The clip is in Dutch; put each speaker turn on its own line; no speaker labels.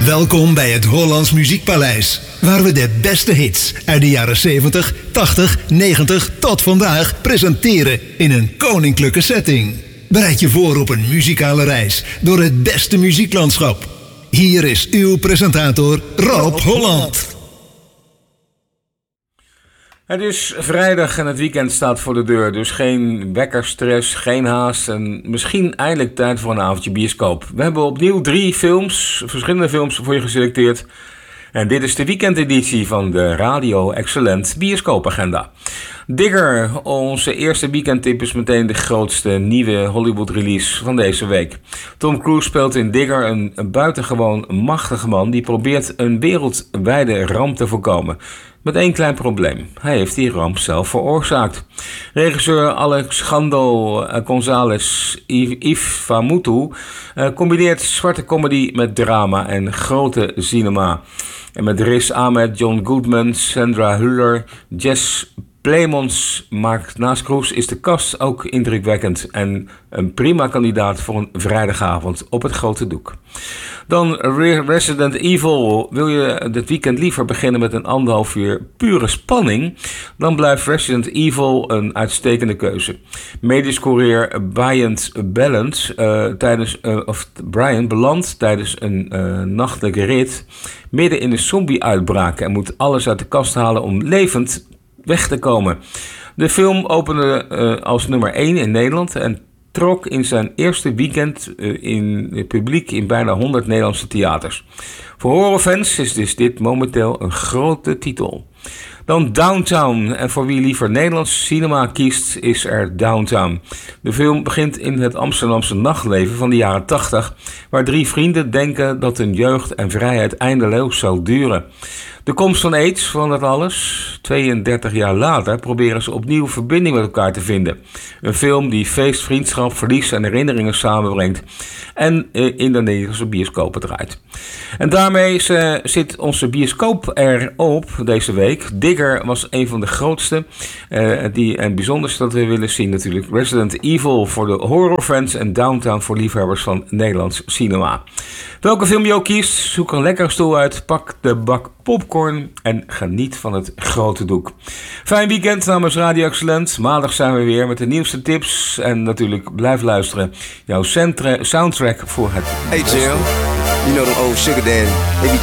Welkom bij het Hollands Muziekpaleis, waar we de beste hits uit de jaren 70, 80, 90 tot vandaag presenteren in een koninklijke setting. Bereid je voor op een muzikale reis door het beste muzieklandschap. Hier is uw presentator Rob Holland.
Het is vrijdag en het weekend staat voor de deur, dus geen wekkerstress, geen haast en misschien eindelijk tijd voor een avondje bioscoop. We hebben opnieuw 3 verschillende films voor je geselecteerd. En dit is de weekendeditie van de Radio Excellent Bioscoopagenda. Digger, onze eerste weekendtip, is meteen de grootste nieuwe Hollywood release van deze week. Tom Cruise speelt in Digger een buitengewoon machtige man die probeert een wereldwijde ramp te voorkomen. Met één klein probleem. Hij heeft die ramp zelf veroorzaakt. Regisseur Alejandro González Iñárritu combineert zwarte comedy met drama en grote cinema. En met Riz Ahmed, John Goodman, Sandra Hüller, Jess Plemons maakt naast Cruise is de cast ook indrukwekkend en een prima kandidaat voor een vrijdagavond op het grote doek. Dan Resident Evil. Wil je dit weekend liever beginnen met een 1,5 uur pure spanning? Dan blijft Resident Evil een uitstekende keuze. Medisch courier Brian belandt tijdens een nachtelijke rit midden in een zombie-uitbraak en moet alles uit de kast halen om levend weg te komen. De film opende als nummer 1 in Nederland en trok in zijn eerste weekend in het publiek in bijna 100 Nederlandse theaters. Voor horrorfans is dus dit momenteel een grote titel. Dan Downtown. En voor wie liever Nederlands cinema kiest, is er Downtown. De film begint in het Amsterdamse nachtleven van de jaren 80, waar 3 vrienden denken dat hun jeugd en vrijheid eindeloos zal duren. De komst van AIDS verandert alles. 32 jaar later proberen ze opnieuw verbinding met elkaar te vinden. Een film die feest, vriendschap, verlies en herinneringen samenbrengt en in de Nederlandse bioscopen draait. En daarmee zit onze bioscoop erop deze week. Digger was een van de grootste en bijzonderste dat we willen zien natuurlijk. Resident Evil voor de horrorfans en Downtown voor liefhebbers van Nederlands cinema. Welke film je ook kiest, zoek een lekkere stoel uit, pak de bak popcorn en geniet van het grote doek. Fijn weekend namens Radio Excellent. Maandag zijn we weer met de nieuwste tips en natuurlijk blijf luisteren. Jouw soundtrack voor het...
Hey Jim, you know them old sugar daddy, they be